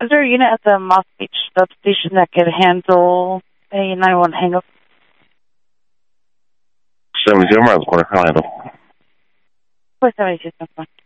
Is there a unit at the Moss Beach substation that could handle a 911 hang-up? 72 miles corner, how handle? 472,